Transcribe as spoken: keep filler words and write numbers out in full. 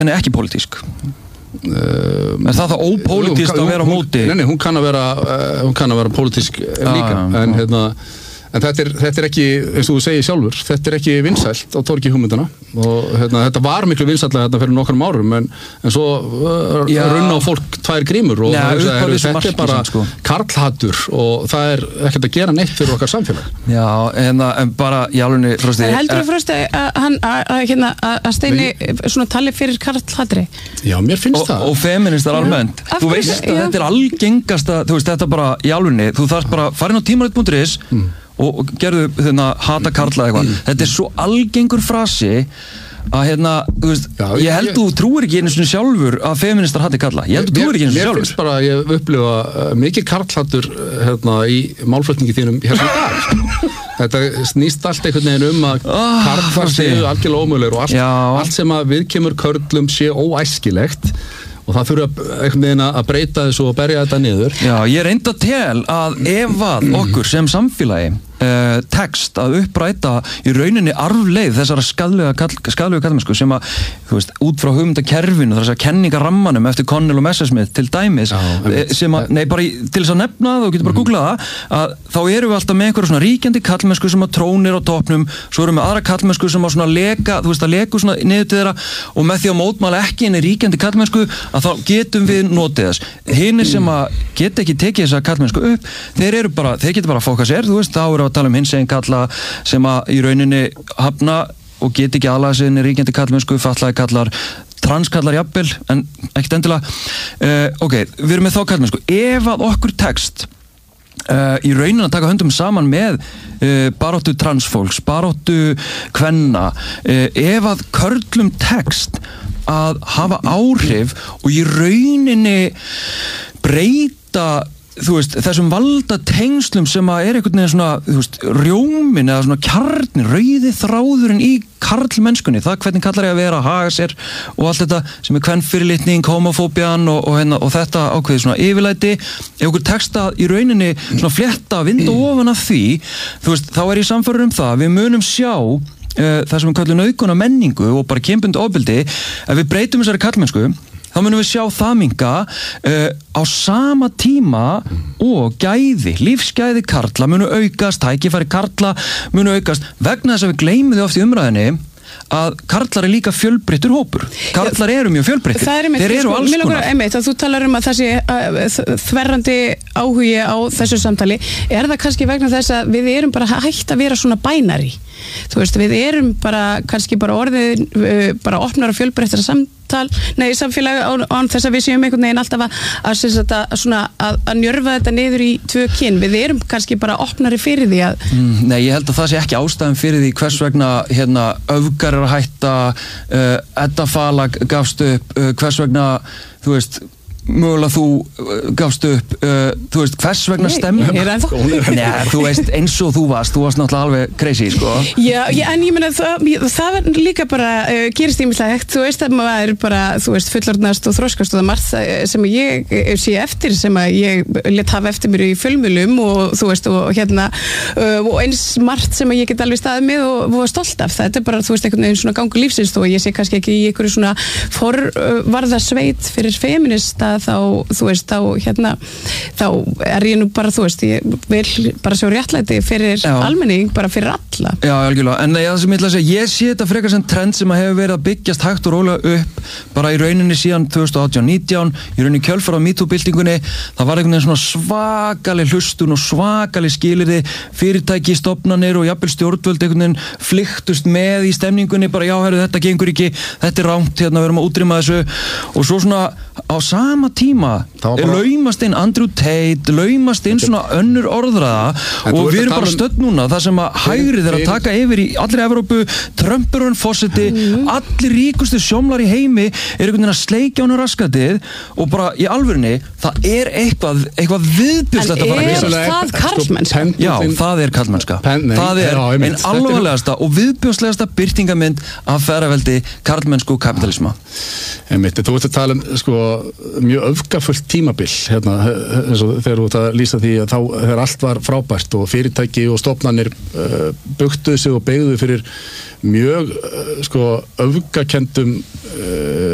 en ekki pólitísk. Um, er það það ópólitískt að vera á móti? Nei, nei, hún kann að vera, uh, hún kann að vera pólitísk líka, ah, en hérna En þetta er, þetta er ekki, eins og þú segir sjálfur, þetta er ekki vinsælt á torgi hugmyndana og hérna, þetta var miklu vinsællega þetta fyrir nokkrum árum en, en svo uh, runna á fólk tvær grímur og ja, það er, þetta er bara sko. karlhattur og það er ekkert að gera neitt fyrir okkar samfélag. Já, en, en bara í alvegni, Frosti... En heldur þú, Frosti, að hérna, að Steini svona tali fyrir karlhattri? Já, mér finnst og, það. Og feministar almennt. Ja. Þú veist að já. þetta er algengasta, þú veist, þetta bara í alvegni, þú þarft bara, farin á tímarit punktur is mm. og gerðu þarna hata karla eitthvað. Mm. Þetta er svo algengur frasi að hérna, þú veist, Já, ég, ég held ég, þú trúir ekki einu svona sjálfur að feministar hati karla. Ég held þú trúir ekki einu svona sjálfur. Mér finnst bara að ég upplifa uh, mikið karlhattur hérna í málflutningi þínum hérna í dag. Þetta snýst allt einhvern veginn um að oh, karlar séu algjörlega ómögulegur og allt, allt sem að viðkemur körlum sé óæskilegt. Og það þurfa einhvern veginn að breyta þessu og berja þetta niður. Já, ég reynda tel að ef að okkur sem samfélagi uh, tekst að uppræta í rauninni arfleið þessara skadlega kallmennsku sem að, þú veist, út frá hugmyndakerfinu, þessar kenningarammanum eftir Connell og Messerschmitt til dæmis, Já, sem að, nei, bara í, til þess að nefna það og getur bara að googla það, að þá eru við alltaf með einhverja svona ríkjandi kallmennsku sem að trónir á topnum, svo erum við aðra kallmennsku sem að svona leka, þú veist, að leku svona niður til þeirra og með því að mótmæla ekki inn í ríkjandi kallmennsku að þá getum við notið þess. Hinir sem að geta ekki tekið þessa kallmennsku upp, þeir eru bara, þeir geta bara að fóka sér, þú veist, þá eru að tala um hinsegin kalla sem að í rauninni hafna og geta ekki aðlaga sig inn í ríkjandi kallmennsku, fatlaði kallar, transkallar jafnvel, en ekkert endilega. Uh, ok, við erum með þá kallmennsku. Ef að okkur tekst Uh, í raunin að taka höndum saman með uh, baróttu transfólks, baróttu kvenna, uh, ef að körlum tekst að hafa áhrif og í rauninni breyta, þú veist, þessum valda tengslum sem að er einhvern veginn svona, þú veist, rjómin eða svona kjarnin, rauði þráðurinn í karlmennskunni, það hvernig kallar ég að vera að haga sér og allt þetta sem er kvenfyrirlitning, homofóbían og, og, hérna, og þetta ákveði svona yfirlæti. Ef okkur tekst að í rauninni svona flétta, vinda ofan af því, þú veist, þá er ég samfærður um það, við munum sjá Uh, það sem við kallum nauðguna menningu og bara kynbundið ofbeldi, ef við breytum þessari karlmennsku, þá munum við sjá það minnka uh, á sama tíma og gæði, lífsgæði karla munu aukast, tækifæri karla munu aukast, vegna þess að við gleymum því oft í umræðinni að karlar er líka fjölbreyttur hópur. Karlar eru mjög fjölbreyttir. Þeir eru alls konar. Einmitt, að þú talar um að það sé þverrandi áhugi á þessu samtali. Er það kannski vegna þess að við erum bara hægt að vera svona bænari? Þú veist, við erum bara kannski bara orðið bara opnar og fjölbreyttra samtal, nei, samfélag án, án þess að við séum einhvern veginn alltaf að, að, að, svona, að, að njörfa þetta niður í tvö kyn. Við erum kannski bara opnari fyrir því að... Mm, nei, ég held að það sé ekki ástæðan fyrir því hvers vegna hérna, öfgar er að hætta, uh, Edda Falag gafst upp, uh, hvers vegna, þú veist, mögulega þú uh, gafst upp, uh, þú veist, hvers vegna stemmur? Nei, ég er ennþá. Nei, þú veist, eins og þú varst, þú varst náttúrulega alveg crazy, sko. Já, já en ég meina, það, það er líka bara, uh, gerist ímislegt, þú veist að maður er bara, þú veist, fullorðnast og þroskast og það er margt sem ég sé eftir, sem að ég let hafa eftir mér í fjölmiðlum og þú veist, og hérna, uh, og eins margt sem að ég get alveg staðið með og var stolt af. Þetta er bara, þú veist, einhvern veginn svona gangur lífsins og ég sé kannski ekki í einhverju svona forvarðasveit fyrir feminista þá, þú veist, þá hérna, þá er ég nú bara, þú veist, ég vil bara sjá réttlæti fyrir Já. almenning, bara fyrir alla. Já, algjörlega, en það sem ég ætla að segja, ég sé þetta frekar sem trend sem að hefur verið að byggjast hægt og rólega upp, bara í rauninni síðan tvö þúsund og átján nítján, í rauninni kjölfar á MeToo-byltingunni, það var einhvern veginn svona svakaleg hlustun og svakaleg skilyrði, fyrirtæki, stofnanir og jafnvel stjórnvöld einhvern veginn flyktust með í stemningunni, bara já, herru, þetta gengur ekki, þetta er rangt, hérna, við erum að útrýma þessu og svo svona á sama tíma bara... laumast inn Andrew Tate, laumast inn svona önnur orðræða og við erum bara stödd núna það sem að hægrið er að taka yfir í allri Evrópu, Trump er hann fórseti, mm. allir ríkustu sjómlar í heimi er einhvern veginn að sleikja honum raskatið og bara í alvörinni það er eitthvað, eitthvað viðbjóðslegt að fara að gera. En er það karlmennska? Já, það er karlmennska. Það er einn alvarlegasta og viðbjóðslegasta birtingamynd af ferraveldi karlmennsku og kapitalisma. Einmitt, þú ert að tala um sko, mjög öfgafullt tímabil hérna, eins og þegar þú ert að lýsa því að þá þegar allt var frábært og fyrirtæki og stofnanir uh, bugtuðu sig og beygðu fyrir mjög uh, sko, öfgakendum uh,